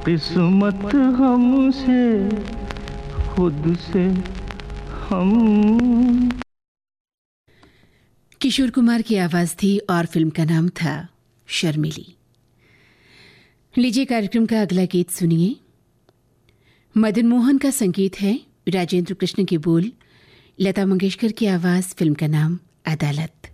किस्मत हमसे खुद से हम। किशोर कुमार की आवाज थी और फिल्म का नाम था शर्मिली। लीजिए कार्यक्रम का अगला गीत सुनिए। मदन मोहन का संगीत है, राजेंद्र कृष्ण के बोल, लता मंगेशकर की आवाज, फिल्म का नाम अदालत।